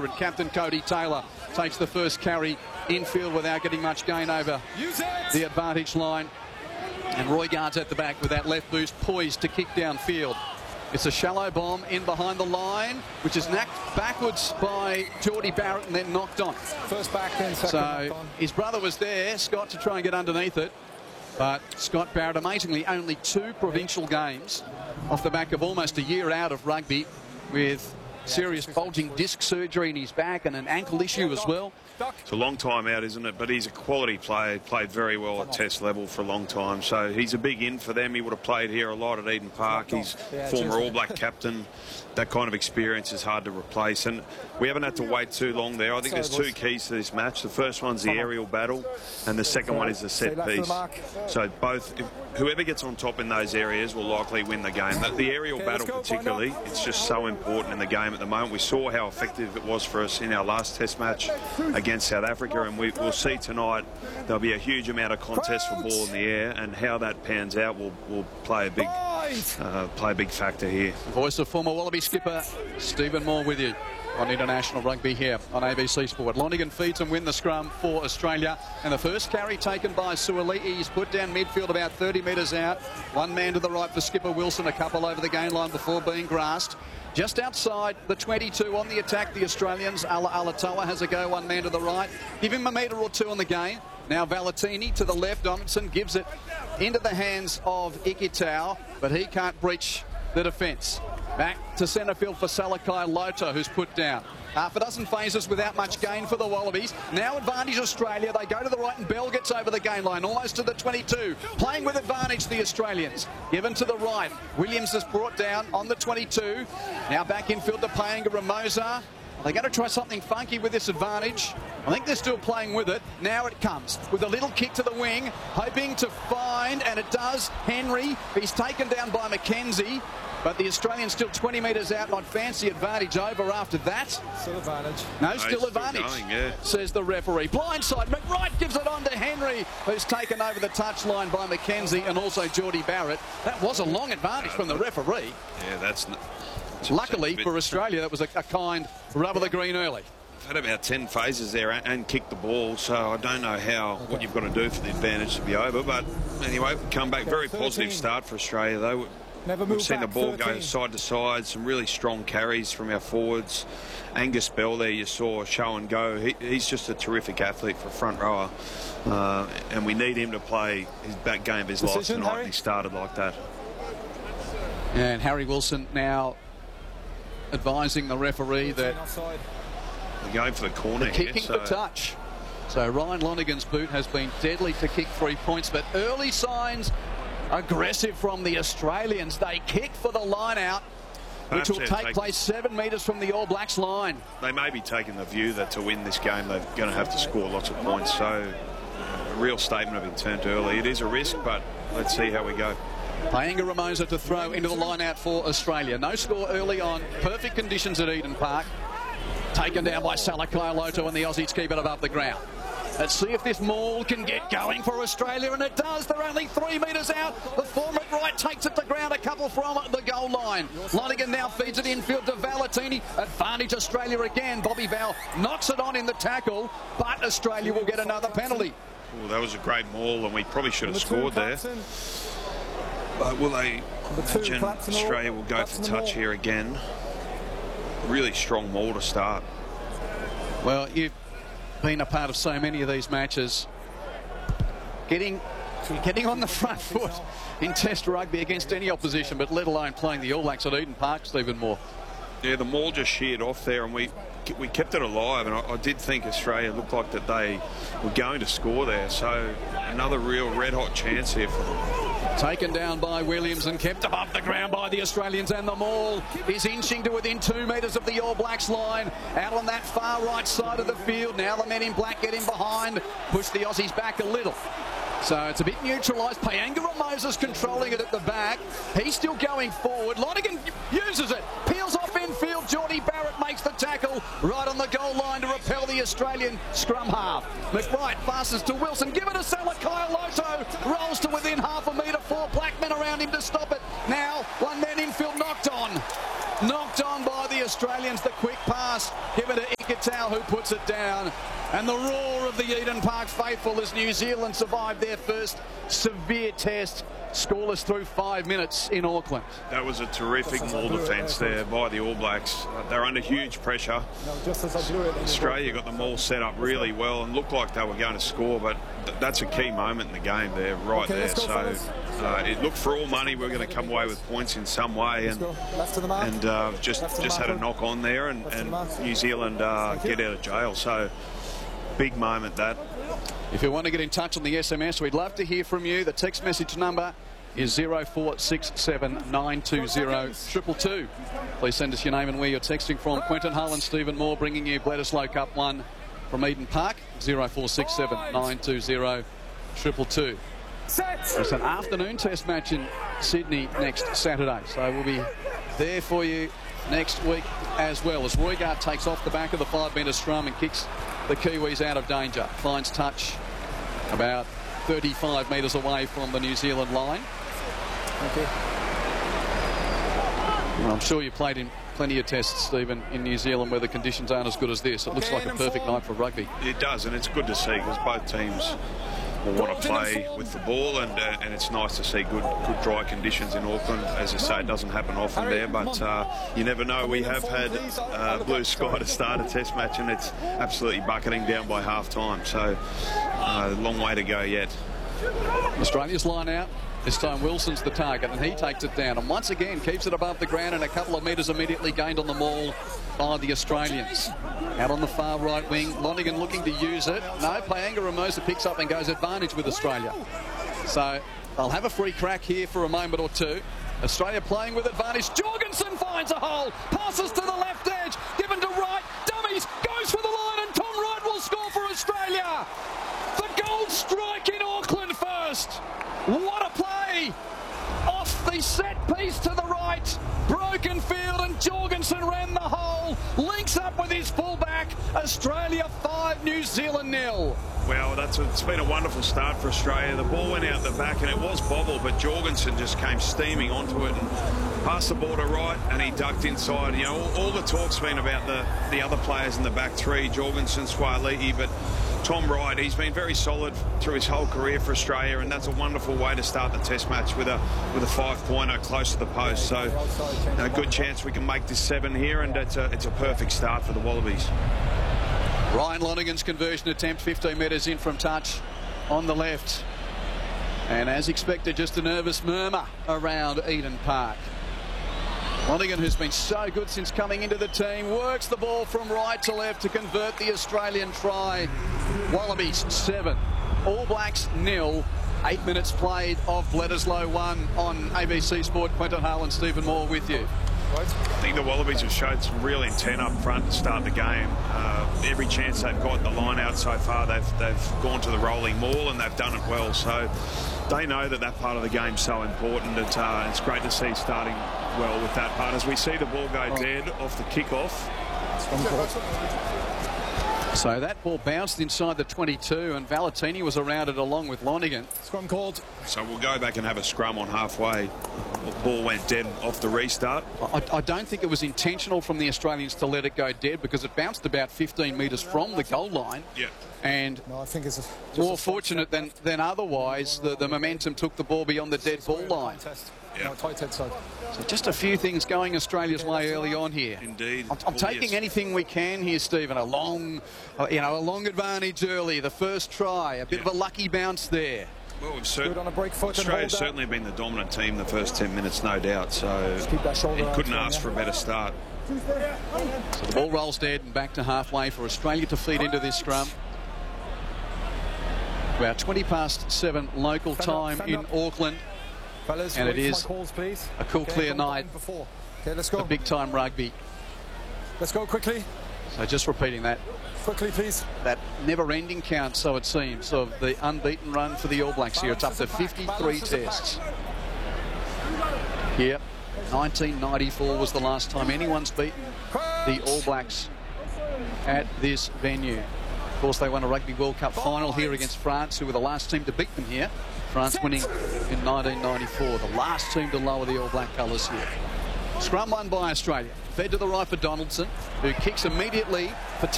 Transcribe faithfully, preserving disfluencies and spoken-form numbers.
favourite captain Cody Taylor takes the first carry infield without getting much gain over the advantage line. And Roygaard's at the back with that left boost poised to kick downfield. It's a shallow bomb in behind the line, which is knocked backwards by Geordie Barrett and then knocked on. First back, then second So knocked on. his brother was there, Scott, to try and get underneath it. But Scott Barrett, amazingly, only two provincial games off the back of almost a year out of rugby with serious bulging disc surgery in his back and an ankle issue as well. It's a long time out, isn't it? But he's a quality player. He played very well at test level for a long time. So he's a big in for them. He would have played here a lot at Eden Park. He's former All Black captain. That kind of experience is hard to replace. And we haven't had to wait too long there. I think there's two keys to this match. The first one's the aerial battle, and the second one is the set piece. So both, if, whoever gets on top in those areas will likely win the game. But the aerial battle particularly, it's just so important in the game at the moment. We saw how effective it was for us in our last test match against South Africa, and we, we'll see tonight there'll be a huge amount of contest for ball in the air, and how that pans out will, will play a big uh, play a big factor here. Voice of former Wallaby skipper Stephen Moore with you on International Rugby here on A B C Sport. Lonergan feeds and win the scrum for Australia, and the first carry taken by Suaalii. He's put down midfield about thirty metres out. One man to the right for skipper Wilson, a couple over the gain line before being grassed. Just outside the twenty-two on the attack, the Australians. Ala Alatoa has a go, one man to the right. Give him a metre or two on the gain. Now Valetini to the left. Donaldson gives it into the hands of Ikitau, but he can't breach the defence. Back to centre field for Salakai Loto, who's put down. Half a dozen phases without much gain for the Wallabies. Now advantage Australia. They go to the right and Bell gets over the gain line, almost to the twenty-two. Playing with advantage, the Australians. Given to the right. Williams is brought down on the twenty-two. Now back infield to Paenga Ramosa. They're going to try something funky with this advantage. I think they're still playing with it. Now it comes with a little kick to the wing, hoping to find, and it does, Henry. He's taken down by McKenzie. But the Australians still twenty metres out, not fancy advantage over after that. Still advantage. No, no still advantage, still going, yeah. says the referee. Blindside, McWright gives it on to Henry, who's taken over the touchline by McKenzie and also Geordie Barrett. That was a long advantage from the referee. Yeah, that's... Luckily for Australia, that was a, a kind rub of the green early. Had about ten phases there and, and kicked the ball, so I don't know how what you've got to do for the advantage to be over. But anyway, come back. Very positive start for Australia, though. Never We've seen back, the ball thirteen. go side to side, some really strong carries from our forwards. Angus Bell there, you saw show and go. He, he's just a terrific athlete for a front rower, uh, and we need him to play his back game of his life Decision, tonight. Harry? And he started like that. And Harry Wilson now advising the referee that Offside. They're going for the corner the here. kicking So for touch. So Ryan Lonergan's boot has been deadly to kick three points, but early signs aggressive from the Australians. They kick for the line out, which perhaps will they're take taking- place seven metres from the All Blacks line. They may be taking the view that to win this game they're going to have to score lots of points. So a real statement of intent early. It is a risk, but let's see how we go. Paenga Ramosa to throw into the line out for Australia. No score early on. Perfect conditions at Eden Park. Taken down by Salakai Loto, and the Aussies keep it above the ground. Let's see if this maul can get going for Australia, and it does. They're only three metres out. The former right takes it to ground, a couple from the goal line. Lonergan now feeds it infield to Valetini. Advantage Australia again. Bobby Val knocks it on in the tackle, but Australia will get another penalty. Well, that was a great maul, and we probably should have Number two, scored there. Clapton. But will they two, imagine Clapton all- Australia will go Clapton for all. touch here again? Really strong maul to start. Well, you've been a part of so many of these matches. Getting, getting on the front foot in Test rugby against any opposition, but let alone playing the All Blacks at Eden Park, Stephen Moore. Yeah, the maul just sheared off there, and we we kept it alive, and I, I did think Australia looked like that they were going to score there. So another real red-hot chance here for them. Taken down by Williams and kept above the ground by the Australians, and the maul is inching to within two metres of the All Blacks line. Out on that far right side of the field. Now the men in black get in behind, push the Aussies back a little. So it's a bit neutralised. Paenga Ramosa's controlling it at the back. He's still going forward. Lonergan uses it. Peels off infield. Geordie Barrett makes the tackle right on the goal line to repel the Australian scrum half. McWright passes to Wilson. Give it to Salakai Loto. Rolls to within half a metre. Four black men around him to stop it. Now one man infield knocked on. Knocked on by the Australians. The quick pass given to Ikitau, who puts it down. And the roar of the Eden Park faithful as New Zealand survived their first severe test. Scoreless through five minutes in Auckland. That was a terrific maul defence there by the All Blacks. They're under huge pressure. Australia got the maul set up really well and looked like they were going to score, but th that's a key moment in the game there, right there. So uh, it looked for all money we we're going to come away with points in some way, and and uh, just just had a knock on there, and, and New Zealand uh, get out of jail. So big moment that. If you want to get in touch on the S M S, we'd love to hear from you. The text message number is zero four six seven nine two zero two two two. Please send us your name and where you're texting from. Quentin Hull and Stephen Moore bringing you Bledisloe Cup one from Eden Park. zero four six seven nine two zero two two two. It's an afternoon test match in Sydney next Saturday, so we'll be there for you next week as well, as Roigard takes off the back of the five metre scrum and kicks the Kiwis out of danger. Finds touch about thirty-five metres away from the New Zealand line. Okay. Well, I'm sure you played in plenty of tests, Stephen, in New Zealand where the conditions aren't as good as this. It looks like a perfect night for rugby. It does, and it's good to see because both teams will want to play with the ball, and uh, and it's nice to see good good dry conditions in Auckland. As I say, it doesn't happen often there, but uh, you never know. We have had uh, blue sky to start a test match, and it's absolutely bucketing down by half time, so uh, long way to go yet. Australia's line out. This time Wilson's the target, and he takes it down, and once again keeps it above the ground, and a couple of metres immediately gained on the maul by the Australians. Out on the far right wing, Lonergan looking to use it. No, Payanga Ramosa picks up and goes advantage with Australia. So they'll have a free crack here for a moment or two. Australia playing with advantage. Jorgensen finds a hole, passes to the left edge, given to Wright, dummies, goes for the line, and Tom Wright will score for Australia. The gold strike in Auckland first. What a play! Off the set piece to the right, broken field, and Jorgensen ran the hole, links up with his fullback. Australia five, New Zealand nil. Well, that's a, it's been a wonderful start for Australia. The ball went out the back and it was bobbled, but Jorgensen just came steaming onto it and passed the ball to right, and he ducked inside. You know, all, all the talk's been about the, the other players in the back three, Jorgensen, Suaalii, but Tom Wright, he's been very solid through his whole career for Australia, and that's a wonderful way to start the test match with a with a five-pointer close to the post. So a good chance we can make this seven here, and it's a, it's a perfect start for the Wallabies. Ryan Lonergan's conversion attempt, fifteen metres in from touch on the left. And as expected, just a nervous murmur around Eden Park. Lonergan, who's been so good since coming into the team, works the ball from right to left to convert the Australian try. Wallabies seven, All Blacks nil. Eight minutes played of Bledisloe one on A B C Sport. Quentin Hull and Stephen Moore with you. I think the Wallabies have showed some real intent up front to start the game. Uh, every chance they've got the line out so far, they've they've gone to the rolling maul, and they've done it well. So they know that that part of the game's so important. That uh, it's great to see starting well with that part. As we see the ball go dead off the kick-off. So that ball bounced inside the twenty-two, and Valentini was around it along with Lonergan. Scrum called. So we'll go back and have a scrum on halfway. The ball went dead off the restart. I, I don't think it was intentional from the Australians to let it go dead, because it bounced about fifteen metres from the goal line. Yeah. And no, I think it's a, more fortunate than, than otherwise, the, the momentum took the ball beyond the dead ball line. Yeah. No, tight head side. So just a few things going Australia's way early on here. Indeed. I'm, I'm oh, taking yes. anything we can here, Stephen. A long, uh, you know, a long advantage early. The first try, a bit yeah. of a lucky bounce there. Well, we've cer on a break foot Australia's certainly been the dominant team the first ten minutes, no doubt. So keep that shoulder it couldn't on, ask yeah. for a better start. So the ball rolls dead and back to halfway for Australia to feed into this scrum. About twenty past seven local stand time up, in up. Auckland. Fellas, and it is calls, please. a cool, okay, clear night. Okay, let's go. A big time rugby. Let's go quickly. So just repeating that. Quickly, please. That never-ending count, so it seems, of the unbeaten run for the All Blacks here. It's up to fifty-three tests. Here, nineteen ninety-four was the last time anyone's beaten the All Blacks at this venue. Of course, they won a Rugby World Cup final here against France, who were the last team to beat them here. France winning in nineteen ninety-four, the last team to lower the All Black colours here. Scrum won by Australia. Fed to the right for Donaldson, who kicks immediately for